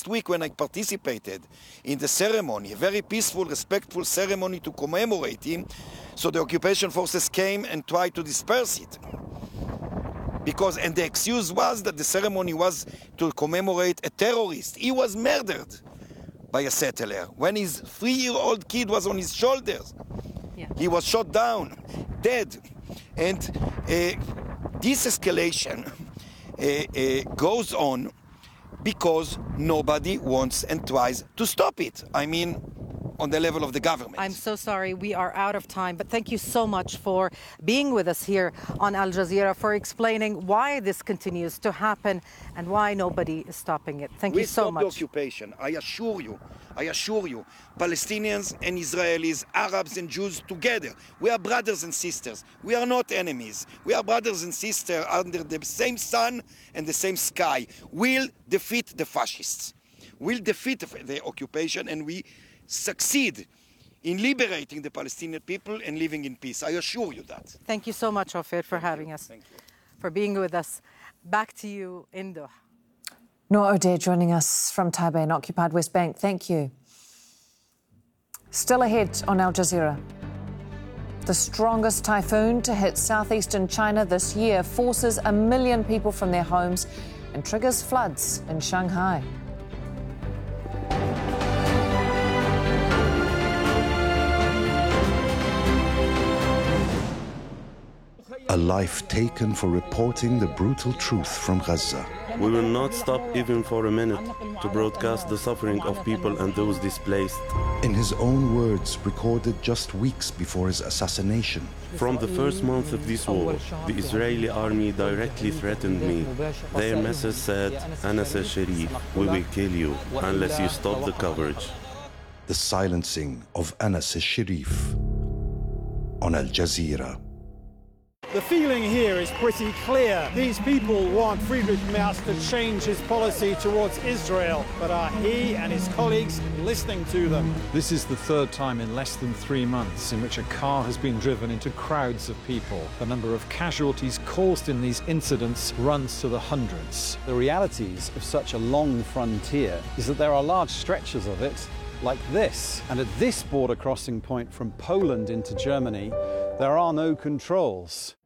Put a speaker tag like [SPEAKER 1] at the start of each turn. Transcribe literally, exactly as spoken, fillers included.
[SPEAKER 1] last week when I participated in the ceremony, a very peaceful, respectful ceremony to commemorate him, so the occupation forces came and tried to disperse it. Because, and the excuse was that the ceremony was to commemorate a terrorist. He was murdered by a settler when his three-year-old kid was on his shoulders. Yeah. He was shot down, dead. And uh, this escalation uh, uh, goes on because nobody wants and tries to stop it. I mean, on the level of the government.
[SPEAKER 2] I'm so sorry, we are out of time, but thank you so much for being with us here on Al Jazeera, for explaining why this continues to happen and why nobody is stopping it. Thank
[SPEAKER 1] we
[SPEAKER 2] you so much.
[SPEAKER 1] We stop the occupation, I assure you, I assure you, Palestinians and Israelis, Arabs and Jews together. We are brothers and sisters. We are not enemies. We are brothers and sisters under the same sun and the same sky. We'll defeat the fascists. We'll defeat the occupation, and we succeed in liberating the Palestinian people and living in peace. I assure you that.
[SPEAKER 2] Thank you so much, Ofer, for
[SPEAKER 1] Thank
[SPEAKER 2] having
[SPEAKER 1] you.
[SPEAKER 2] us,
[SPEAKER 1] Thank you.
[SPEAKER 2] for being with us. Back to you in Doha.
[SPEAKER 3] Noor Odeh joining us from Taipei in occupied West Bank. Thank you. Still ahead on Al Jazeera. The strongest typhoon to hit southeastern China this year forces a million people from their homes and triggers floods in Shanghai.
[SPEAKER 4] A life taken for reporting the brutal truth from Gaza.
[SPEAKER 5] We will not stop even for a minute to broadcast the suffering of people and those displaced.
[SPEAKER 4] In his own words, recorded just weeks before his assassination.
[SPEAKER 5] From the first month of this war, the Israeli army directly threatened me. Their message said, Anas al-Sharif, we will kill you unless you stop the coverage.
[SPEAKER 4] The silencing of Anas al-Sharif on Al Jazeera.
[SPEAKER 6] The feeling here is pretty clear. These people want Friedrich Merz to change his policy towards Israel, but are he and his colleagues listening to them?
[SPEAKER 7] This is the third time in less than three months in which a car has been driven into crowds of people. The number of casualties caused in these incidents runs to the hundreds.
[SPEAKER 8] The realities of such a long frontier is that there are large stretches of it like this. And at this border crossing point from Poland into Germany, there are no controls.